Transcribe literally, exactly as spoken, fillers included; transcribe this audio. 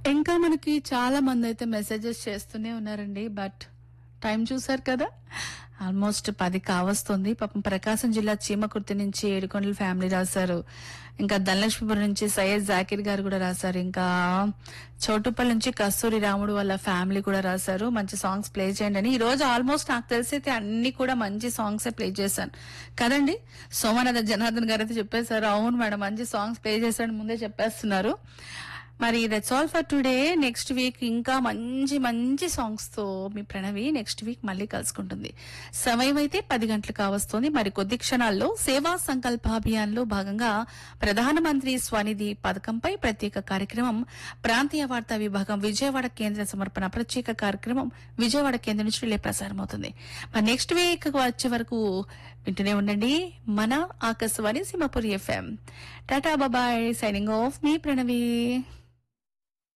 ఇంకా మనకి చాలా మంది అయితే మెసేజెస్ చేస్తూనే ఉన్నారండి. బట్ టైం చూసారు కదా, ఆల్మోస్ట్ పది కావస్తుంది. పాపం ప్రకాశం జిల్లా చీమకుర్తి నుంచి ఏడుకొండల ఫ్యామిలీ రాశారు. ఇంకా ధనలక్ష్మీపురం నుంచి సయ్యద్ జాకిర్ గారు కూడా రాశారు. ఇంకా చౌటుప్పల్ నుంచి కస్తూరి రాముడు వాళ్ళ ఫ్యామిలీ కూడా రాశారు. మంచి సాంగ్స్ ప్లే చేయండి అని. ఈ రోజు ఆల్మోస్ట్ నాకు తెలిసి అయితే అన్ని కూడా మంచి సాంగ్స్ ప్లే చేశాను కదండి. సోమనాథ జనార్దన్ గారు అయితే చెప్పేశారు. అవును మేడం, మంచి సాంగ్స్ ప్లే చేశాడు ముందే చెప్పేస్తున్నారు. మరి that's all for today. Next week ఇంకా మంచి మంచి సాంగ్స్ తో మీ ప్రణవి నెక్స్ట్ వీక్ మళ్ళీ కలుసుకుంటుంది. సమయం అయితే పది గంటలు కావస్తుంది. మరి కొద్ది క్షణాల్లో సేవా సంకల్ప అభియాన్ లో భాగంగా ప్రధానమంత్రి స్వనిధి పథకంపై ప్రత్యేక కార్యక్రమం ప్రాంతీయ వార్తా విభాగం విజయవాడ కేంద్ర సమర్పణ ప్రత్యేక కార్యక్రమం విజయవాడ కేంద్రం నుంచి రిలే ప్రసారం అవుతుంది. మరి నెక్స్ట్ వీక్ వచ్చే వరకు వింటూనే ఉండండి మన ఆకాశవాణి సింహపురి ఎఫ్ఎం. టాటా బాబాయ్, సైనింగ్ ఆఫ్ మీ ప్రణవి.